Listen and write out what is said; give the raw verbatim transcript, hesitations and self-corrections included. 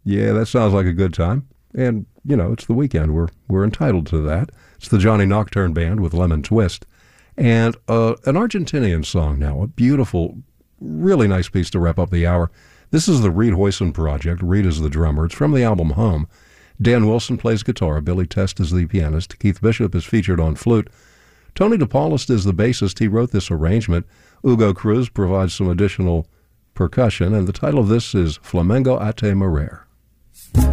Yeah, that sounds like a good time. And, you know, it's the weekend. We're, we're entitled to that. It's the Johnny Nocturne Band with Lemon Twist. And uh, an Argentinian song now, a beautiful, really nice piece to wrap up the hour. This is the Reed Hoyson Project. Reed is the drummer. It's from the album Home. Dan Wilson plays guitar. Billy Test is the pianist. Keith Bishop is featured on flute. Tony DePaulist is the bassist. He wrote this arrangement. Hugo Cruz provides some additional percussion. And the title of this is Flamengo a te Morer.